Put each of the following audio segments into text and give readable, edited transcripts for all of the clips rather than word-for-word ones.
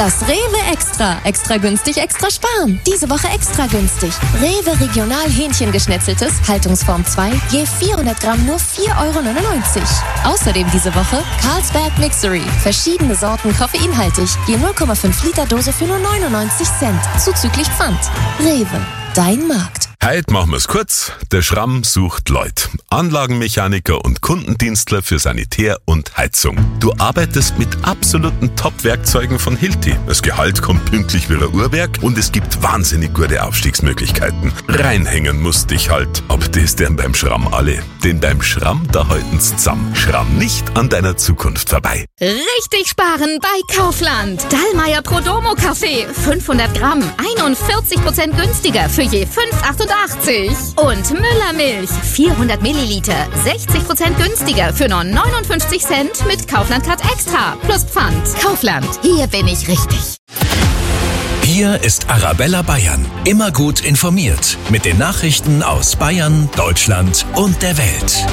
Das Rewe Extra. Extra günstig, extra sparen. Diese Woche extra günstig. Rewe Regional Hähnchengeschnetzeltes, Haltungsform 2, je 400 Gramm nur 4,99 €. Außerdem diese Woche Carlsberg Mixery. Verschiedene Sorten koffeinhaltig, je 0,5 Liter Dose für nur 99 Cent. Zuzüglich Pfand. Rewe, dein Markt. Heute machen wir's kurz. Der Schramm sucht Leute. Anlagenmechaniker und Kundendienstler für Sanitär und Heizung. Du arbeitest mit absoluten Top-Werkzeugen von Hilti. Das Gehalt kommt pünktlich wie ein Uhrwerk und es gibt wahnsinnig gute Aufstiegsmöglichkeiten. Reinhängen musst dich halt. Aber das denn beim Schramm alle. Denn beim Schramm, da halten's zusammen. Schramm nicht an deiner Zukunft vorbei. Richtig sparen bei Kaufland. Dallmayr Prodomo Kaffee. 500 Gramm. 41% günstiger für je 5,88 €. Und Müllermilch, 400 Milliliter, 60% günstiger für nur 59 Cent mit Kaufland-Card Extra plus Pfand. Kaufland, hier bin ich richtig. Hier ist Arabella Bayern. Immer gut informiert mit den Nachrichten aus Bayern, Deutschland und der Welt.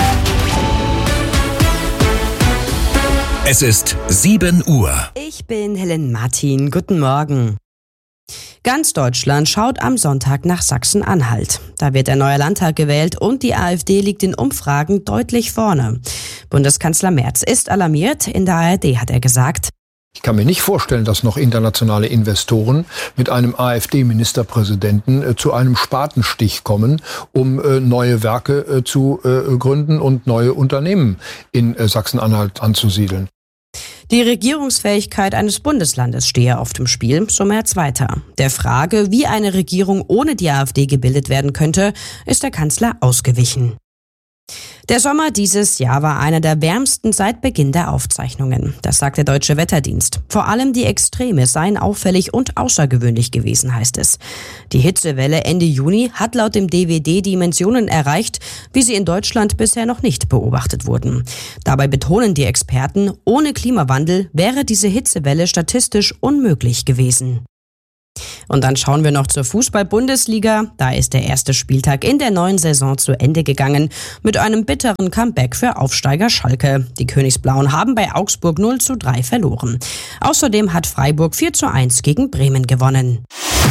Es ist 7 Uhr. Ich bin Helen Martin. Guten Morgen. Ganz Deutschland schaut am Sonntag nach Sachsen-Anhalt. Da wird ein neuer Landtag gewählt und die AfD liegt in Umfragen deutlich vorne. Bundeskanzler Merz ist alarmiert. In der ARD hat er gesagt: Ich kann mir nicht vorstellen, dass noch internationale Investoren mit einem AfD-Ministerpräsidenten zu einem Spatenstich kommen, um neue Werke zu gründen und neue Unternehmen in Sachsen-Anhalt anzusiedeln. Die Regierungsfähigkeit eines Bundeslandes stehe auf dem Spiel, so Merz weiter. Der Frage, wie eine Regierung ohne die AfD gebildet werden könnte, ist der Kanzler ausgewichen. Der Sommer dieses Jahr war einer der wärmsten seit Beginn der Aufzeichnungen. Das sagt der Deutsche Wetterdienst. Vor allem die Extreme seien auffällig und außergewöhnlich gewesen, heißt es. Die Hitzewelle Ende Juni hat laut dem DWD Dimensionen erreicht, wie sie in Deutschland bisher noch nicht beobachtet wurden. Dabei betonen die Experten, ohne Klimawandel wäre diese Hitzewelle statistisch unmöglich gewesen. Und dann schauen wir noch zur Fußball-Bundesliga. Da ist der erste Spieltag in der neuen Saison zu Ende gegangen mit einem bitteren Comeback für Aufsteiger Schalke. Die Königsblauen haben bei Augsburg 0:3 verloren. Außerdem hat Freiburg 4:1 gegen Bremen gewonnen.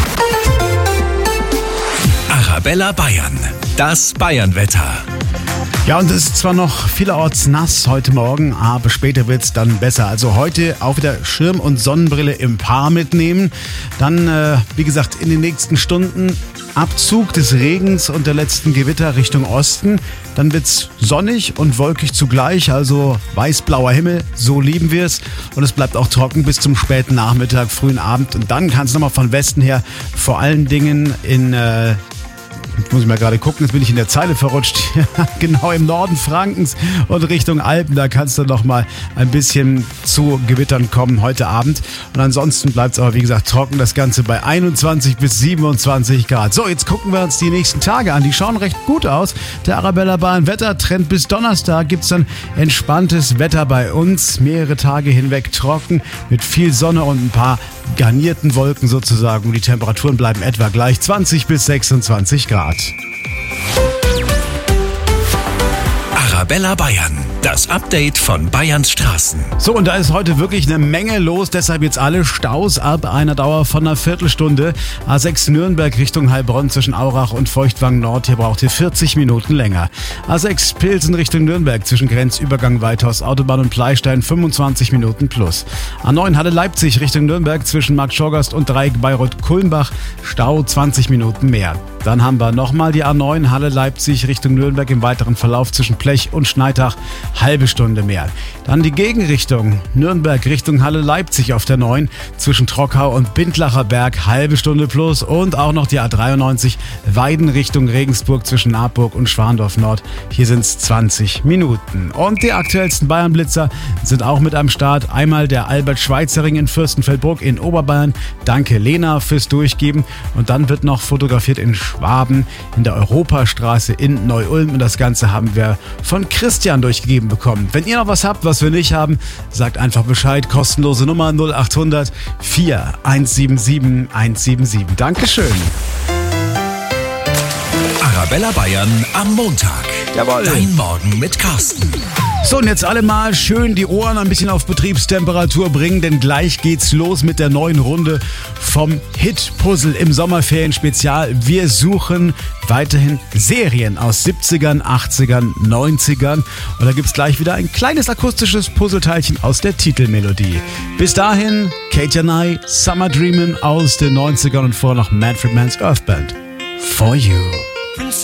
Arabella Bayern, das Bayernwetter. Ja, und es ist zwar noch vielerorts nass heute Morgen, aber später wird's dann besser. Also heute auch wieder Schirm und Sonnenbrille im Paar mitnehmen. Dann, wie gesagt, in den nächsten Stunden Abzug des Regens und der letzten Gewitter Richtung Osten. Dann wird's sonnig und wolkig zugleich, also weiß-blauer Himmel, so lieben wir es. Und es bleibt auch trocken bis zum späten Nachmittag, frühen Abend. Und dann kann es nochmal von Westen her vor allen Dingen in jetzt muss ich mal gerade gucken, jetzt bin ich in der Zeile verrutscht. Genau im Norden Frankens und Richtung Alpen, da kann es dann noch mal ein bisschen zu Gewittern kommen heute Abend. Und ansonsten bleibt es aber, wie gesagt, trocken, das Ganze bei 21 bis 27 Grad. So, jetzt gucken wir uns die nächsten Tage an. Die schauen recht gut aus. Der Arabella Bayern Wettertrend bis Donnerstag gibt es dann entspanntes Wetter bei uns. Mehrere Tage hinweg trocken mit viel Sonne und ein paar garnierten Wolken sozusagen. Und die Temperaturen bleiben etwa gleich 20 bis 26 Grad. Arabella Bayern, das Update von Bayerns Straßen. So, und da ist heute wirklich eine Menge los, deshalb jetzt alle Staus ab einer Dauer von einer Viertelstunde. A6 Nürnberg Richtung Heilbronn zwischen Aurach und Feuchtwangen Nord, hier braucht ihr 40 Minuten länger. A6 Pilsen Richtung Nürnberg zwischen Grenzübergang Weithaus Autobahn und Pleistein 25 Minuten plus. A9 Halle Leipzig Richtung Nürnberg zwischen Markt Schorgast und Dreieck Bayreuth-Kulmbach, Stau 20 Minuten mehr. Dann haben wir nochmal die A9 Halle Leipzig Richtung Nürnberg im weiteren Verlauf zwischen Plech und Schneitach, halbe Stunde mehr. Dann die Gegenrichtung Nürnberg Richtung Halle Leipzig auf der 9 zwischen Trockau und Bindlacher Berg, halbe Stunde plus. Und auch noch die A93 Weiden Richtung Regensburg zwischen Naburg und Schwandorf Nord, hier sind es 20 Minuten. Und die aktuellsten Bayernblitzer sind auch mit am Start. Einmal der Albert-Schweitzer-Ring in Fürstenfeldbruck in Oberbayern. Danke Lena fürs Durchgeben. Und dann wird noch fotografiert in Schwaben in der Europastraße in Neu-Ulm. Und das Ganze haben wir von Christian durchgegeben bekommen. Wenn ihr noch was habt, was wir nicht haben, sagt einfach Bescheid. Kostenlose Nummer 0800 4177 177. Dankeschön. Arabella Bayern am Montag. Jawohl. Dein Morgen mit Carsten. So, und jetzt alle mal schön die Ohren ein bisschen auf Betriebstemperatur bringen, denn gleich geht's los mit der neuen Runde vom Hit-Puzzle im Sommerferien-Spezial. Wir suchen weiterhin Serien aus 70ern, 80ern, 90ern. Und da gibt's gleich wieder ein kleines akustisches Puzzleteilchen aus der Titelmelodie. Bis dahin, Katie Nye, Summer Dreamin' aus den 90ern und vorher noch Manfred Mann's Earth Band. For You.